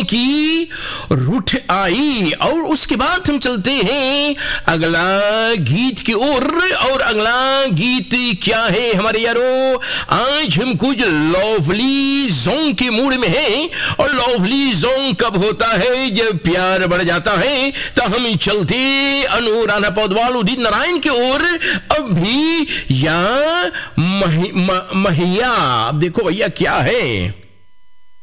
की रूठ आई। और उसके बाद हम चलते हैं अगला गीत की ओर। और अगला गीत क्या है हमारे यारों? आज हम कुछ लवली सॉन्ग के मूड में हैं। और लवली सॉन्ग कब होता है? जब प्यार बढ़ जाता है। तो हम चलते अनु राणा पौडवाल उदित नारायण की ओर। अब भी या महिया, अब देखो भैया क्या है।